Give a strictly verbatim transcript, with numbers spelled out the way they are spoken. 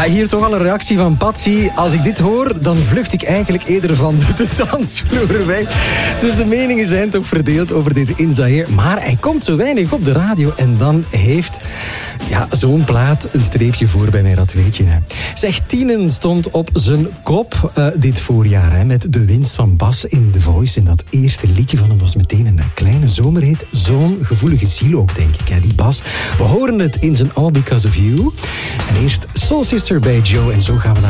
hier toch al een reactie van Patsy. Als ik dit hoor, dan vlucht ik eigenlijk eerder van de dansvloer weg. Dus de meningen zijn toch verdeeld over deze Inzahir. Maar hij komt zo weinig op de radio en dan heeft ja, zo'n plaat een streepje voor bij mij, dat weet je. Hè. Zeg, Tienen stond op zijn kop uh, dit voorjaar hè, met de winst van Bas in The Voice. En dat eerste liedje van hem was meteen een kleine zomerhit. Zo'n gevoelige ziel ook, denk ik, hè, die Bas. We horen het in zijn All Because of You. En eerst Soul Sister bij Joe en zo gaan we naar